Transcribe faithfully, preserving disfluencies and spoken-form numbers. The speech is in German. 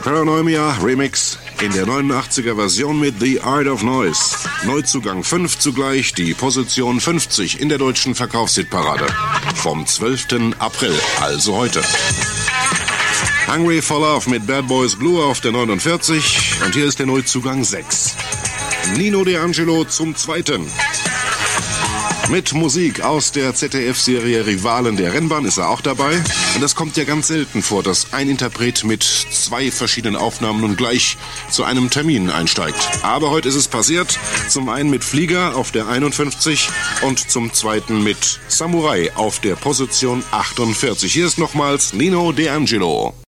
Paranoia Remix in der neunundachtziger Version mit The Art of Noise. Neuzugang fünf zugleich, die Position fünfzig in der deutschen Verkaufshitparade. Vom zwölften April, also heute. Hungry for Love mit Bad Boys Blue auf der neunundvierzig und hier ist der Neuzugang sechs. Nino D'Angelo zum zweiten. Mit Musik aus der Z D F-Serie Rivalen der Rennbahn ist er auch dabei. Und das kommt ja ganz selten vor, dass ein Interpret mit zwei verschiedenen Aufnahmen nun gleich zu einem Termin einsteigt. Aber heute ist es passiert. Zum einen mit Flieger auf der einundfünfzig und zum zweiten mit Samurai auf der Position achtundvierzig. Hier ist nochmals Nino D'Angelo.